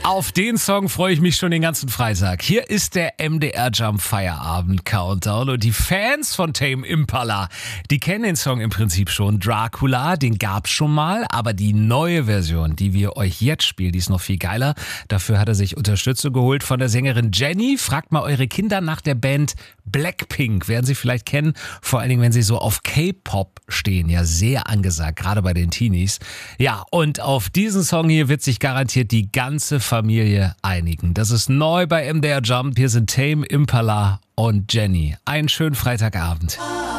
Auf den Song freue ich mich schon den ganzen Freitag. Hier ist der MDR Jump Feierabend Countdown und die Fans von Tame Impala, die kennen den Song im Prinzip schon. Dracula, den gab's schon mal, aber die neue Version, die wir euch jetzt spielen, die ist noch viel geiler. Dafür hat er sich Unterstützung geholt von der Sängerin Jennie. Fragt mal eure Kinder nach der Band Blackpink, werden sie vielleicht kennen, vor allen Dingen, wenn sie so auf K-Pop stehen, ja sehr angesagt, gerade bei den Teenies. Ja, und auf diesen Song hier wird sich garantiert die ganze Familie einigen. Das ist neu bei MDR Jump, hier sind Tame Impala und Jennie. Einen schönen Freitagabend.